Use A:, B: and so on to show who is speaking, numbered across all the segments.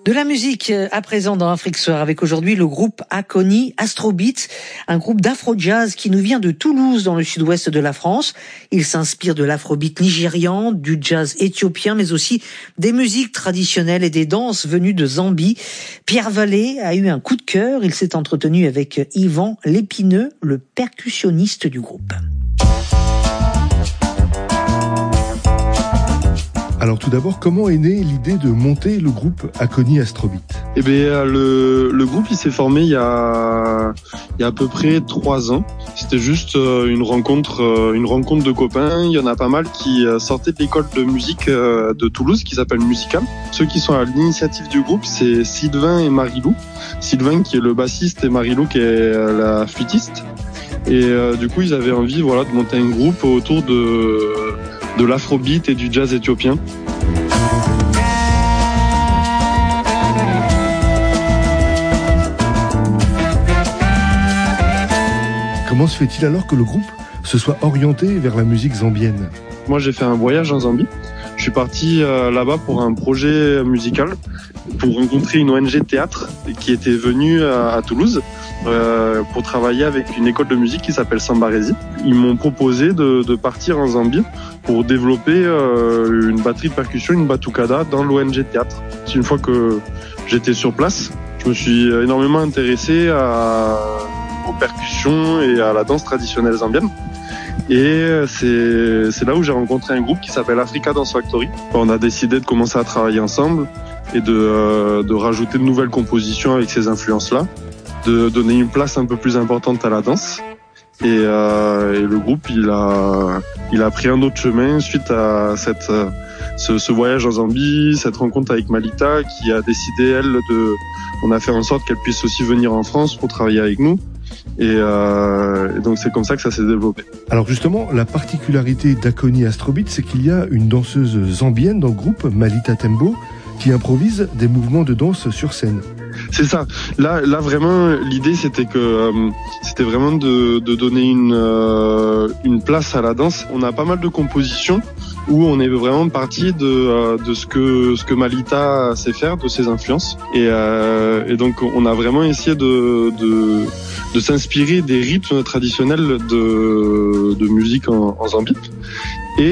A: De la musique à présent dans Afrique Soir avec aujourd'hui le groupe Akoni Astrobeat, un groupe d'afro-jazz qui nous vient de Toulouse dans le sud-ouest de la France. Il s'inspire de l'afrobeat nigérian, du jazz éthiopien mais aussi des musiques traditionnelles et des danses venues de Zambie. Pierre Vallée a eu un coup de cœur, il s'est entretenu avec Yvan Lépineux, le percussionniste du groupe.
B: Alors tout d'abord, comment est née l'idée de monter le groupe Akoni Astrobeat ?
C: Eh bien, le groupe il s'est formé il y a à peu près 3 ans. C'était juste une rencontre de copains. Il y en a pas mal qui sortaient de l'école de musique de Toulouse qui s'appelle Musicam. Ceux qui sont à l'initiative du groupe, c'est Sylvain et Marilou. Sylvain qui est le bassiste et Marilou qui est la flûtiste. Et du coup, ils avaient envie de monter un groupe autour de l'afrobeat et du jazz éthiopien.
B: Comment se fait-il alors que le groupe se soit orienté vers la musique zambienne ?
C: Moi, j'ai fait un voyage en Zambie. Je suis parti là-bas pour un projet musical, pour rencontrer une ONG théâtre qui était venue à Toulouse pour travailler avec une école de musique qui s'appelle Sambaresi. Ils m'ont proposé de partir en Zambie pour développer une batterie de percussion, une batucada dans l'ONG théâtre. Une fois que j'étais sur place, je me suis énormément intéressé aux percussions et à la danse traditionnelle zambienne. Et c'est là où j'ai rencontré un groupe qui s'appelle Africa Dance Factory. On a décidé de commencer à travailler ensemble et de rajouter de nouvelles compositions avec ces influences-là, de donner une place un peu plus importante à la danse. Et le groupe, il a pris un autre chemin suite à ce voyage en Zambie, cette rencontre avec Malita, qui a décidé, on a fait en sorte qu'elle puisse aussi venir en France pour travailler avec nous. Et donc c'est comme ça que ça s'est développé.
B: Alors justement, la particularité d'Akoni Astrobeat, c'est qu'il y a une danseuse zambienne dans le groupe, Malita Tembo, qui improvise des mouvements de danse sur scène.
C: C'est ça. Là vraiment, l'idée c'était vraiment de donner une place à la danse. On a pas mal de compositions où on est vraiment parti de ce que Malita sait faire, de ses influences. Et donc on a vraiment essayé de s'inspirer des rythmes traditionnels de musique en Zambie et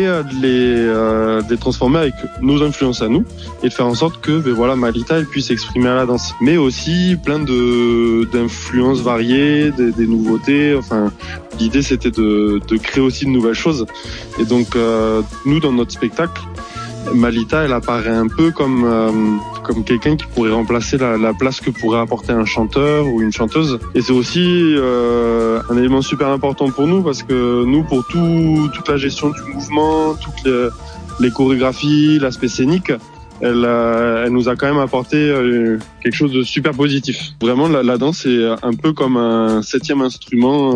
C: de les transformer avec nos influences à nous et de faire en sorte que Malita elle puisse s'exprimer à la danse, mais aussi plein d'influences variées, des nouveautés. Enfin, l'idée c'était de créer aussi de nouvelles choses. Et donc nous dans notre spectacle, Malita elle apparaît un peu comme quelqu'un qui pourrait remplacer la place que pourrait apporter un chanteur ou une chanteuse. Et c'est aussi un élément super important pour nous parce que nous, pour toute la gestion du mouvement, toutes les chorégraphies, l'aspect scénique, elle nous a quand même apporté quelque chose de super positif. Vraiment, la danse est un peu comme un 7e instrument